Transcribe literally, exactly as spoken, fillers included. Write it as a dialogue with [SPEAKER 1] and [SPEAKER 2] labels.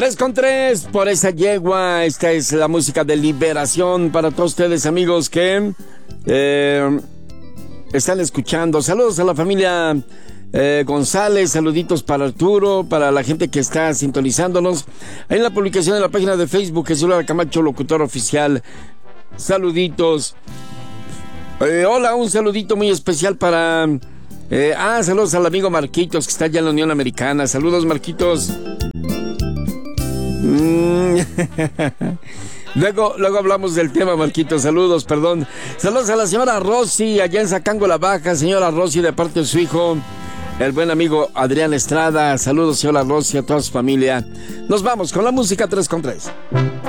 [SPEAKER 1] tres con tres por esa yegua. Esta es la música de liberación para todos ustedes, amigos, que eh, están escuchando. Saludos a la familia eh, González, saluditos para Arturo, para la gente que está sintonizándonos. Ahí en la publicación de la página de Facebook, Jesús Lara Camacho, locutor oficial. Saluditos. Eh, hola, un saludito muy especial para... Eh, ah, saludos al amigo Marquitos, que está allá en la Unión Americana. Saludos, Marquitos. Mm. luego, luego hablamos del tema, Marquitos. Saludos, perdón. Saludos a la señora Rosy, allá en Zacango la Baja. Señora Rosy, de parte de su hijo, el buen amigo Adrián Estrada. Saludos, señora Rosy, a toda su familia. Nos vamos con la música tres con tres.